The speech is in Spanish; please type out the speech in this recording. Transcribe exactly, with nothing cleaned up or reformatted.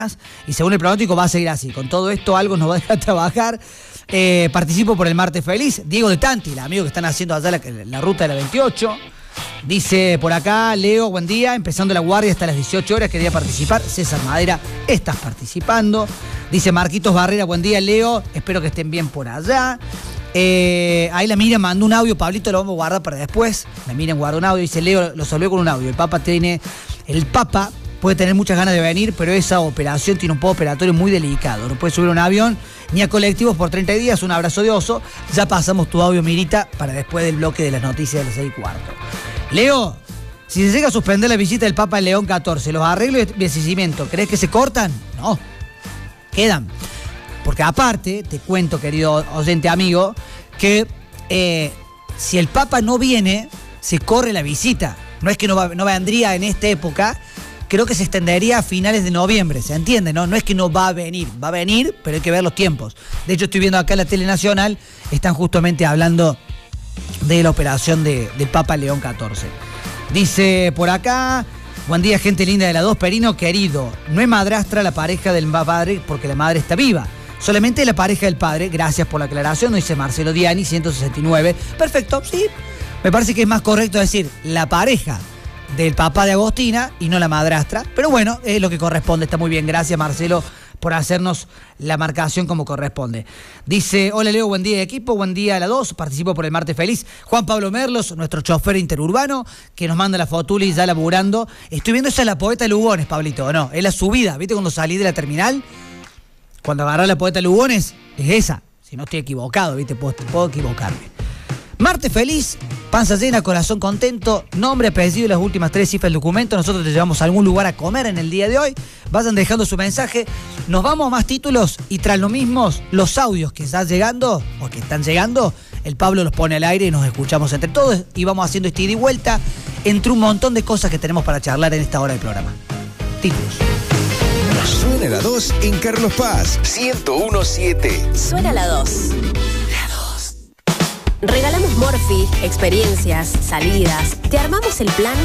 y según el pronóstico va a seguir así. Con todo esto algo nos va a dejar trabajar. Eh, participo por el martes feliz. Diego de Tanti, el amigo que están haciendo allá la, la ruta de la veintiocho. Dice por acá, Leo, buen día, empezando la guardia hasta las dieciocho horas, quería participar. César Madera, estás participando. Dice Marquitos Barrera, buen día, Leo, espero que estén bien por allá. Eh, ahí la Miriam mandó un audio, Pablito, lo vamos a guardar para después. La Miriam guardó un audio, dice Leo, lo solvió con un audio. El Papa tiene, el Papa puede tener muchas ganas de venir, pero esa operación tiene un poco operatorio muy delicado. No puede subir un avión ni a colectivos por treinta días. Un abrazo de oso. Ya pasamos tu audio, Mirita, para después del bloque de las noticias de las seis y cuarto. Leo, si se llega a suspender la visita del Papa León catorce, ¿los arreglos de abastecimiento crees que se cortan? No, quedan. Porque aparte, te cuento, querido oyente amigo, que eh, si el Papa no viene, se corre la visita. No es que no, va, no vendría en esta época, creo que se extendería a finales de noviembre, ¿se entiende? No, no es que no va a venir, va a venir, pero hay que ver los tiempos. De hecho, estoy viendo acá en la Tele Nacional, están justamente hablando de la operación de, del Papa León catorce. Dice por acá, buen día, gente linda de la dos, Perino, querido, no es madrastra la pareja del padre porque la madre está viva. Solamente la pareja del padre, gracias por la aclaración, dice Marcelo Diani, ciento sesenta y nueve. Perfecto, sí. Me parece que es más correcto decir la pareja del papá de Agostina y no la madrastra. Pero bueno, es lo que corresponde. Está muy bien. Gracias, Marcelo, por hacernos la marcación como corresponde. Dice, hola Leo, buen día equipo, buen día a la dos. Participo por el martes feliz. Juan Pablo Merlos, nuestro chofer interurbano, que nos manda la fotuli ya laburando. Estoy viendo esa la Poeta Lugones, Pablito, ¿o no? Es la subida. ¿Viste cuando salí de la terminal? Cuando agarré la Poeta Lugones, es esa. Si no estoy equivocado, ¿viste? Puedo, puedo equivocarme. Martes feliz, panza llena, corazón contento, nombre, apellido y las últimas tres cifras del documento. Nosotros te llevamos a algún lugar a comer en el día de hoy. Vayan dejando su mensaje. Nos vamos a más títulos y tras lo mismo, los audios que están llegando o que están llegando, el Pablo los pone al aire y nos escuchamos entre todos y vamos haciendo este ida y vuelta entre un montón de cosas que tenemos para charlar en esta hora del programa. Títulos. Suena la dos en Carlos Paz, ciento uno punto siete. Suena la dos. Regalamos Morphy, experiencias, salidas. Te armamos el plan